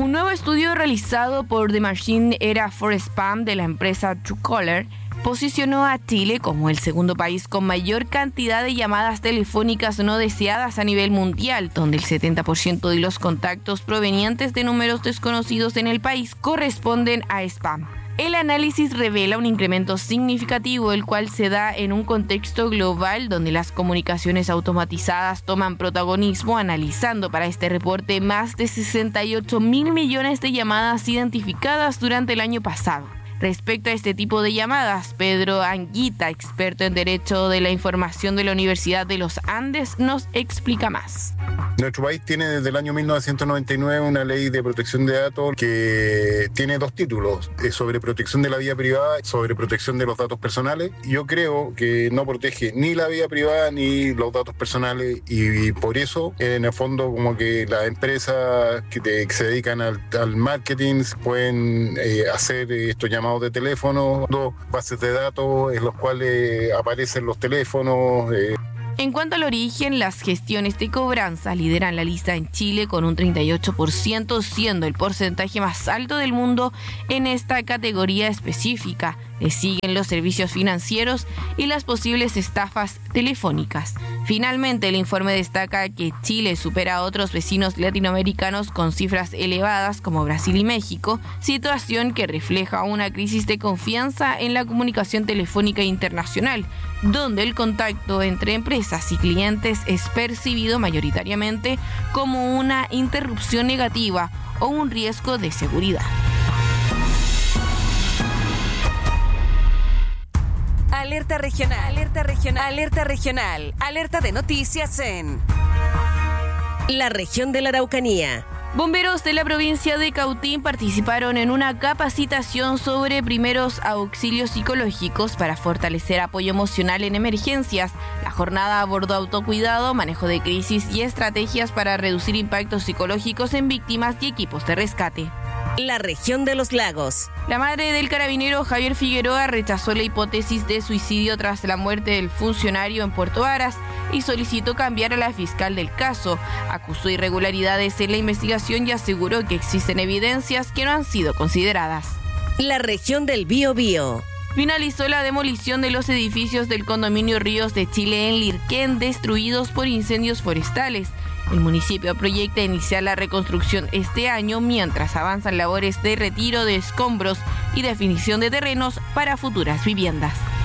Un nuevo estudio realizado por The Machine Era for Spam de la empresa Truecaller posicionó a Chile como el segundo país con mayor cantidad de llamadas telefónicas no deseadas a nivel mundial, donde el 70% de los contactos provenientes de números desconocidos en el país corresponden a spam. El análisis revela un incremento significativo, el cual se da en un contexto global donde las comunicaciones automatizadas toman protagonismo, analizando para este reporte más de 68.000 millones de llamadas identificadas durante el año pasado. Respecto a este tipo de llamadas, Pedro Anguita, experto en Derecho de la Información de la Universidad de los Andes, nos explica más. Nuestro país tiene desde el año 1999 una ley de protección de datos que tiene dos títulos, sobre protección de la vida privada y sobre protección de los datos personales. Yo creo que no protege ni la vida privada ni los datos personales y por eso, en el fondo, como que las empresas que se dedican al marketing pueden hacer estos llamados de teléfono, dos bases de datos en los cuales aparecen los teléfonos. En cuanto al origen, las gestiones de cobranza lideran la lista en Chile con un 38%, siendo el porcentaje más alto del mundo en esta categoría específica. Le siguen los servicios financieros y las posibles estafas telefónicas. Finalmente, el informe destaca que Chile supera a otros vecinos latinoamericanos con cifras elevadas como Brasil y México, situación que refleja una crisis de confianza en la comunicación telefónica internacional, donde el contacto entre empresas y clientes es percibido mayoritariamente como una interrupción negativa o un riesgo de seguridad. Alerta regional, alerta regional, alerta regional, alerta de noticias en la región de la Araucanía. Bomberos de la provincia de Cautín participaron en una capacitación sobre primeros auxilios psicológicos para fortalecer apoyo emocional en emergencias. La jornada abordó autocuidado, manejo de crisis y estrategias para reducir impactos psicológicos en víctimas y equipos de rescate. La región de los lagos. La madre del carabinero Javier Figueroa rechazó la hipótesis de suicidio tras la muerte del funcionario en Puerto Varas y solicitó cambiar a la fiscal del caso. Acusó irregularidades en la investigación y aseguró que existen evidencias que no han sido consideradas. La región del Biobío. Finalizó la demolición de los edificios del condominio Ríos de Chile en Lirquén, destruidos por incendios forestales. El municipio proyecta iniciar la reconstrucción este año mientras avanzan labores de retiro de escombros y definición de terrenos para futuras viviendas.